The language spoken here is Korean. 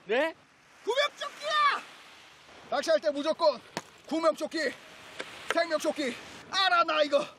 네? 구명조끼야! 낚시할 때 무조건 구명조끼, 생명조끼. 알아 나 이거.